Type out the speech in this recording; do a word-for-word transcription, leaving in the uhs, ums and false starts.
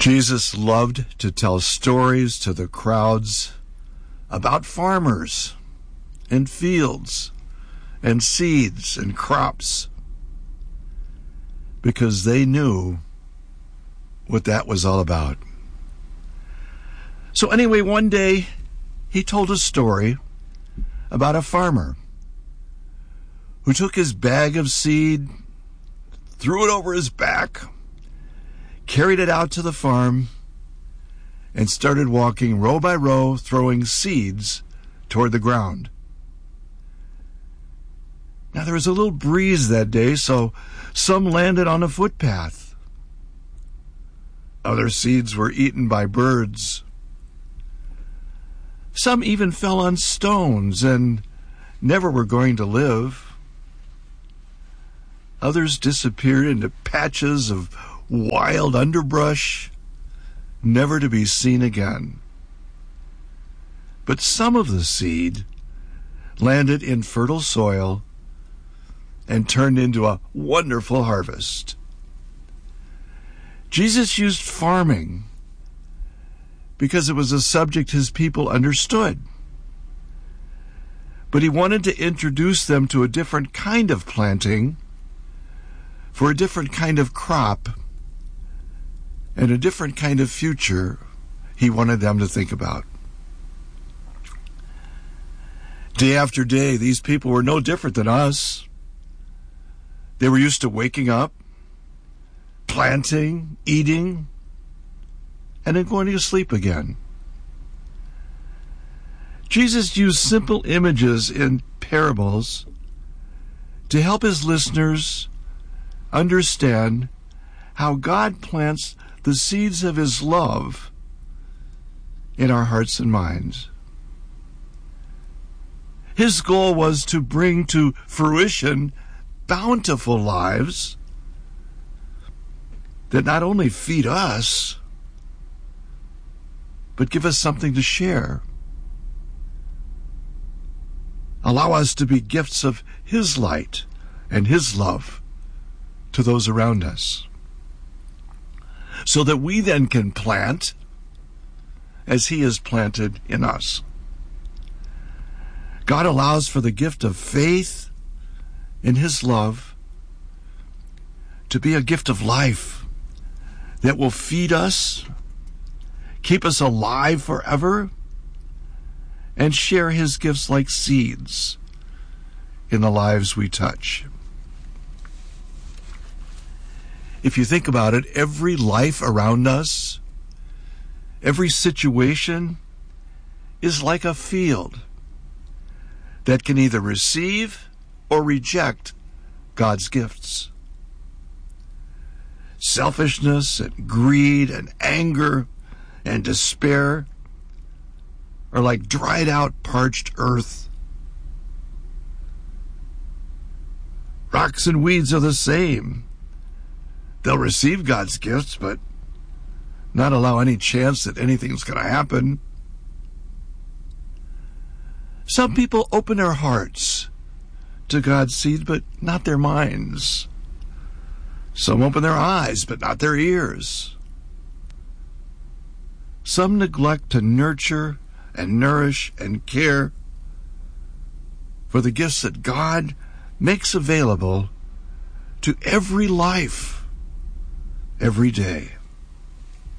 Jesus loved to tell stories to the crowds about farmers and fields and seeds and crops, because they knew what that was all about. So anyway, one day he told a story about a farmer who took his bag of seed, threw it over his back, carried it out to the farm, and started walking row by row, throwing seeds toward the ground. Now there was a little breeze that day, so some landed on a footpath. Other seeds were eaten by birds. Some even fell on stones and never were going to live. Others disappeared into patches of wild underbrush, never to be seen again. But some of the seed landed in fertile soil and turned into a wonderful harvest. Jesus used farming because it was a subject his people understood. But he wanted to introduce them to a different kind of planting for a different kind of crop and a different kind of future he wanted them to think about. Day after day, these people were no different than us. They were used to waking up, planting, eating, and then going to sleep again. Jesus used simple images in parables to help his listeners understand how God plants the seeds of his love in our hearts and minds. His goal was to bring to fruition bountiful lives that not only feed us, but give us something to share. Allow us to be gifts of his light and his love to those around us, so that we then can plant as he has planted in us. God allows for the gift of faith in his love to be a gift of life that will feed us, keep us alive forever, and share his gifts like seeds in the lives we touch. If you think about it, every life around us, every situation is like a field that can either receive or reject God's gifts. Selfishness and greed and anger and despair are like dried out, parched earth. Rocks and weeds are the same. They'll receive God's gifts, but not allow any chance that anything's going to happen. Some people open their hearts to God's seed, but not their minds. Some open their eyes, but not their ears. Some neglect to nurture and nourish and care for the gifts that God makes available to every life, every day.